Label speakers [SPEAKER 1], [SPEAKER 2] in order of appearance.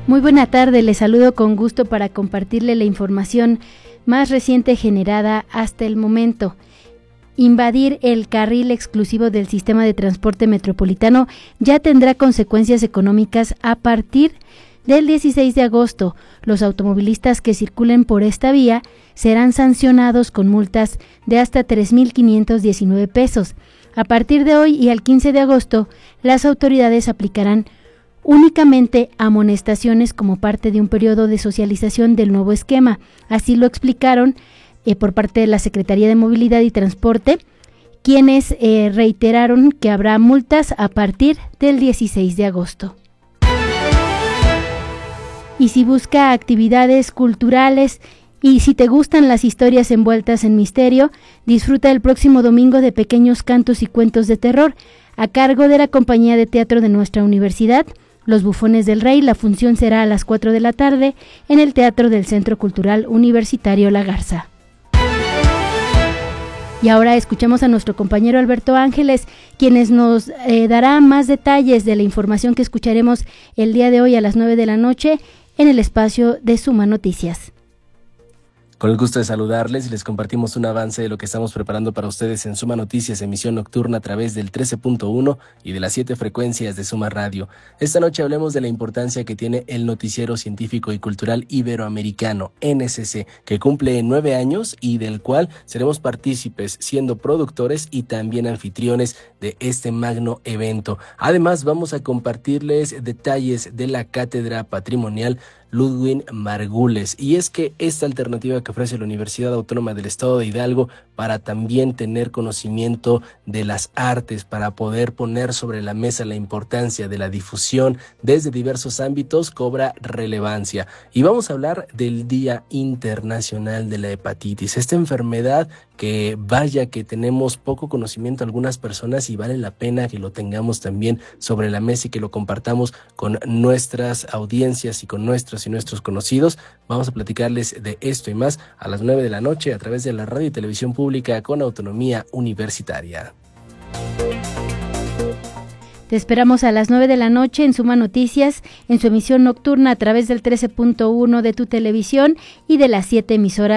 [SPEAKER 1] Muy buena tarde, les saludo con gusto para compartirle la información más reciente generada hasta el momento. Invadir el carril exclusivo del sistema de transporte metropolitano ya tendrá consecuencias económicas a partir del 16 de agosto. Los automovilistas que circulen por esta vía serán sancionados con multas de hasta 3,519 pesos. A partir de hoy y al 15 de agosto, las autoridades aplicarán únicamente amonestaciones como parte de un periodo de socialización del nuevo esquema. Así lo explicaron por parte de la Secretaría de Movilidad y Transporte, quienes reiteraron que habrá multas a partir del 16 de agosto. Y si busca actividades culturales y si te gustan las historias envueltas en misterio, disfruta el próximo domingo de Pequeños Cantos y Cuentos de Terror, a cargo de la compañía de teatro de nuestra universidad, Los Bufones del Rey. La función será a las 4 de la tarde en el Teatro del Centro Cultural Universitario La Garza. Y ahora escuchamos a nuestro compañero Alberto Ángeles, quienes nos dará más detalles de la información que escucharemos el día de hoy a las 9 de la noche en el espacio de Suma Noticias.
[SPEAKER 2] Con el gusto de saludarles y les compartimos un avance de lo que estamos preparando para ustedes en Suma Noticias, emisión nocturna a través del 13.1 y de las 7 frecuencias de Suma Radio. Esta noche hablemos de la importancia que tiene el Noticiero Científico y Cultural Iberoamericano, NCC, que cumple 9 años y del cual seremos partícipes siendo productores y también anfitriones de este magno evento. Además, vamos a compartirles detalles de la Cátedra Patrimonial Ludwig Margules, y es que esta alternativa que ofrece la Universidad Autónoma del Estado de Hidalgo para también tener conocimiento de las artes, para poder poner sobre la mesa la importancia de la difusión desde diversos ámbitos, cobra relevancia. Y vamos a hablar del Día Internacional de la Hepatitis, esta enfermedad que vaya que tenemos poco conocimiento algunas personas y vale la pena que lo tengamos también sobre la mesa y que lo compartamos con nuestras audiencias y con nuestros conocidos. Vamos a platicarles de esto y más a las 9 de la noche a través de la radio y televisión pública con autonomía universitaria.
[SPEAKER 1] Te esperamos a las 9 de la noche en Suma Noticias, en su emisión nocturna a través del 13.1 de tu televisión y de las 7 emisoras